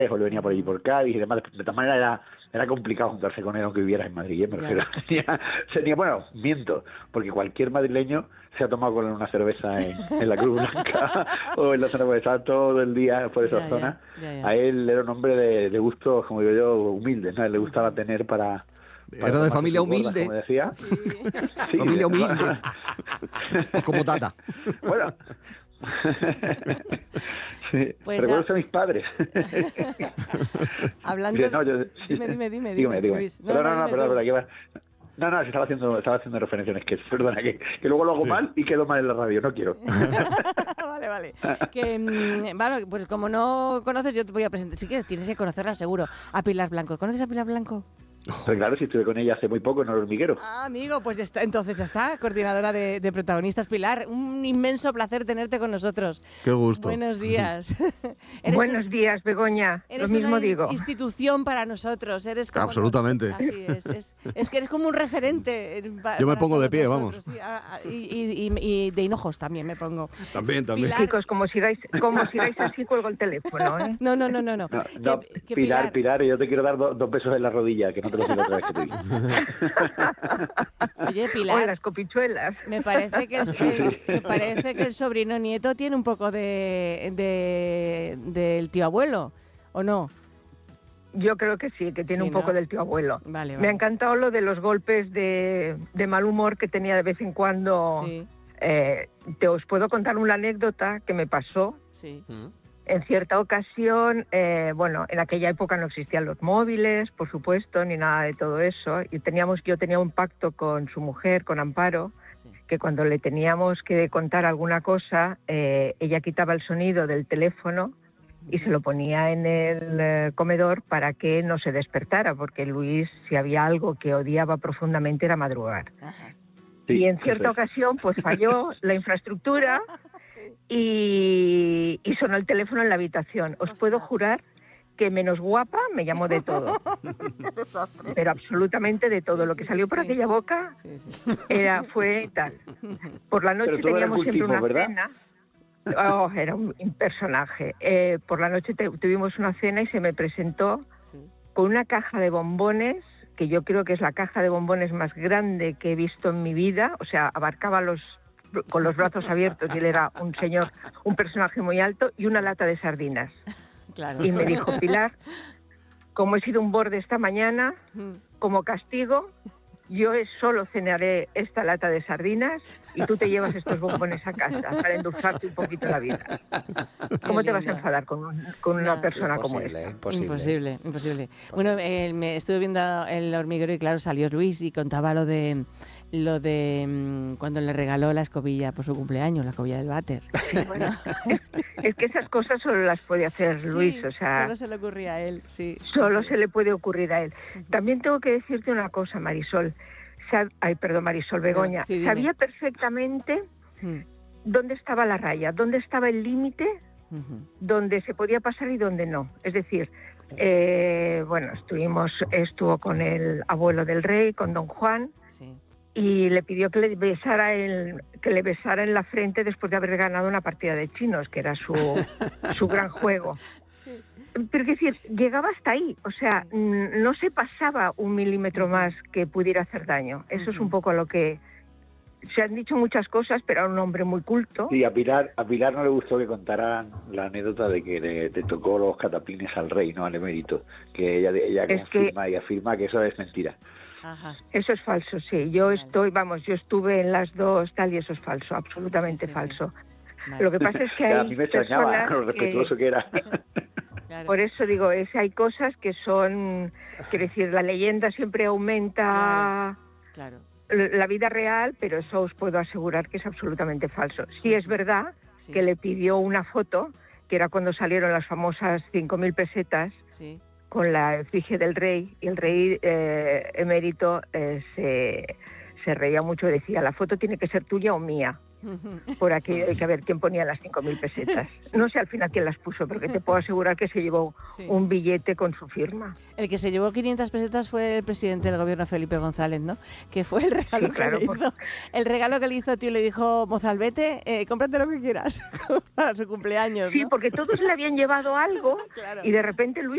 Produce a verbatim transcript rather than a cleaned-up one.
o le venía por allí por Cádiz y demás. De tal manera era, era complicado juntarse con él aunque viviera en Madrid, ¿eh? Me refiero. Tenía, tenía, bueno, miento, porque cualquier madrileño se ha tomado con él una cerveza en, en la Cruz Blanca o en la zona, porque estaba todo el día por esa Ya, zona. ya, ya, ya. A él era un hombre de, de gustos, como digo yo, humildes, ¿no? A él le gustaba tener para... para Era de tomarse familia sus gordas, humilde. como decía. Sí, Familia humilde. Como Tata. Bueno. Sí. Pues Recuerdo ya- a mis padres. Hablando Sí, no, yo- dime, dime, dime, dígame, dime, dígame. Luis. No, Pero no, no, no, dime perdón, tú. perdón, que va. No, no, se estaba haciendo, estaba haciendo referencias, que perdona, que, que luego lo hago Sí. mal y quedo mal en la radio, no quiero. Vale, vale. Que, mm, bueno, pues como no conoces, yo te voy a presentar. Sí que tienes que conocerla seguro. A Pilar Blanco. ¿Conoces a Pilar Blanco? Pero claro, si estuve con ella hace muy poco en el hormiguero. Ah, amigo, pues ya está, entonces ya está, coordinadora de, de protagonistas. Pilar, un inmenso placer tenerte con nosotros. Qué gusto. Buenos días. Eres Buenos un- días, Begoña. Lo Eres mismo una digo. institución para nosotros. Eres como Absolutamente. Así es, es. Es que eres como un referente. eh, pa- Yo me para pongo de todos pie, nosotros, sí, ah, ah, y, y- y- y de hinojos también me pongo. También, también. Pilar. Chicos, como sigáis, como sigáis así, cuelgo el teléfono, ¿eh? No, no, no, no, no. No, Que- no, que Pilar, Pilar, yo te quiero dar do- dos besos en la rodilla, que no te los digo otra vez que te vi. Oye, O Pilar, las copichuelas. me parece que el, el- me parece que el sobrino nieto tiene un poco de, de del tío abuelo, ¿o no? Yo creo que sí, que tiene Sí, un poco ¿no? del tío abuelo. Vale, Me vale. ha encantado lo de los golpes de, de mal humor que tenía de vez en cuando. Sí, Eh, te os puedo contar una anécdota que me pasó. sí. En cierta ocasión, eh, bueno, en aquella época no existían los móviles, por supuesto, ni nada de todo eso. Y teníamos, yo tenía un pacto con su mujer, con Amparo, Sí. que cuando le teníamos que contar alguna cosa, eh, ella quitaba el sonido del teléfono y se lo ponía en el eh, comedor para que no se despertara, porque Luis, si había algo que odiaba profundamente, era madrugar. Ajá. Sí, y en eso cierta es. ocasión, pues falló la infraestructura y, y sonó el teléfono en la habitación. Os puedo Ostras. jurar que menos guapa me llamó de todo, pero absolutamente de todo. Sí, Lo sí, que salió sí, por sí. aquella boca Sí, sí. era fue tal. Por la noche Pero todo era teníamos siempre cultismo, una ¿verdad? cena. Oh, era un, un personaje. Eh, por la noche te- tuvimos una cena y se me presentó Sí. con una caja de bombones, que yo creo que es la caja de bombones más grande que he visto en mi vida. O sea, abarcaba los con los brazos abiertos y él era un señor, un personaje muy alto, y una lata de sardinas. Claro. Y me dijo, Pilar, como he sido un borde esta mañana, como castigo, yo solo cenaré esta lata de sardinas y tú te llevas estos bombones a casa para endulzarte un poquito la vida. ¿Cómo Qué te vas a linda. enfadar con, un- con una No. persona como Imposible, esta? imposible. Imposible, imposible. Bueno, eh, me estuve viendo el hormiguero y claro, salió Luis y contaba lo de lo de mm, cuando le regaló la escobilla por su cumpleaños, la escobilla del váter. Bueno, es que esas cosas solo las puede hacer Luis, Sí, o sea, solo se le ocurría a él, sí. solo sí. se le puede ocurrir a él. También tengo que decirte una cosa, Marisol. Sab- Ay, perdón, Marisol Begoña. Sí, dime. Sabía perfectamente Mm, dónde estaba la raya, dónde estaba el límite, ujú. dónde se podía pasar y dónde no. Es decir, eh, bueno, estuvimos, estuvo con el abuelo del rey, con don Juan, Sí. y le pidió que le besara el, que le besara en la frente después de haber ganado una partida de chinos, que era su, su gran juego. Pero es decir, llegaba hasta ahí, o sea, mm, no se pasaba un milímetro más que pudiera hacer daño. Eso es un poco lo que se han dicho muchas cosas, pero era un hombre muy culto. Sí, a Pilar, a Pilar no le gustó que contaran la anécdota de que le, le tocó los catapines al rey, no al emérito, que ella, ella Es confirma y afirma que eso es mentira. Ajá. Eso es falso, sí. Yo Vale. estoy, vamos, yo estuve en las dos tal y eso es falso, absolutamente Sí, sí, sí. falso. Vale, Lo que pasa es que a hay mí me extrañaba personas lo respetuoso que era. claro. Por eso digo, es, hay cosas que son, quiero decir, la leyenda siempre aumenta Claro. l- la vida real, pero eso os puedo asegurar que es absolutamente falso. Sí es verdad Sí. que le pidió una foto, que era cuando salieron las famosas cinco mil pesetas, Sí. con la efigie del rey, y el rey eh, emérito eh, se, se reía mucho y decía, la foto tiene que ser tuya o mía. Por aquí hay que ver quién ponía las cinco mil pesetas. No sé al final quién las puso, porque te puedo asegurar que se llevó Sí. un billete con su firma. El que se llevó quinientas pesetas fue el presidente del gobierno, Felipe González, ¿no? Que fue el regalo Sí, claro, que le por- hizo. El regalo que le hizo, tío, le dijo, Mozalbete, eh, cómprate lo que quieras para su cumpleaños, Sí, ¿no? porque todos le habían llevado algo Claro. y de repente Luis